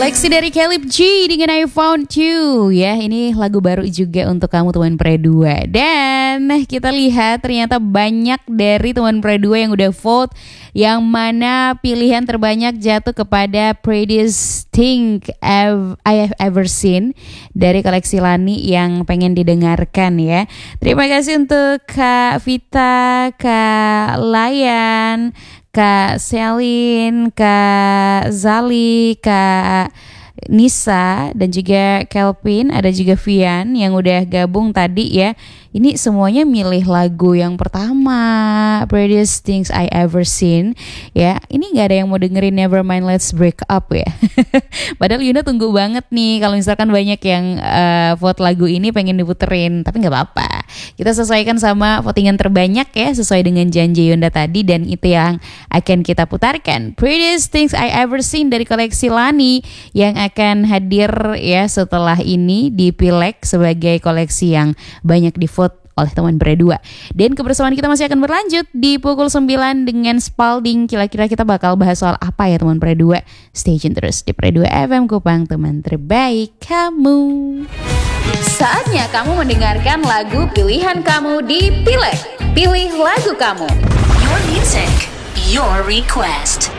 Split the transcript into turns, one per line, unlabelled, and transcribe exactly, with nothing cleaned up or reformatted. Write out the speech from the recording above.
Koleksi dari Caleb G dengan I Found You. Ya, ini lagu baru juga untuk kamu teman Pre dua. Dan kita lihat ternyata banyak dari teman Pre dua yang udah vote, yang mana pilihan terbanyak jatuh kepada Prettiest Thing I've, I Have Ever Seen dari koleksi Lani yang pengen didengarkan ya. Terima kasih untuk Kak Vita, Kak Layan, Kak Selin, Kak Zali, Kak Nisa, dan juga Kelvin, ada juga Vian yang udah gabung tadi ya. Ini semuanya milih lagu yang pertama, Prettiest Things I Ever Seen. Ya, ini nggak ada yang mau dengerin Nevermind Let's Break Up ya. Padahal Yuna tunggu banget nih kalau misalkan banyak yang uh, vote lagu ini pengen diputerin, tapi nggak apa-apa. Kita sesuaikan sama votingan terbanyak ya, sesuai dengan janji Yunda tadi, dan itu yang akan kita putarkan. Prettiest Things I Ever Seen dari koleksi Lani yang akan hadir ya setelah ini di Pileg sebagai koleksi yang banyak di vote oleh teman Pre dua. Dan kebersamaan kita masih akan berlanjut di pukul sembilan dengan Spalding. Kira-kira kita bakal bahas soal apa ya teman Pre dua? Stay tune terus di Pre dua F M Kupang, teman terbaik kamu.
Saatnya kamu mendengarkan lagu pilihan kamu di Pileg. Pilih lagu kamu.
Your music, your request.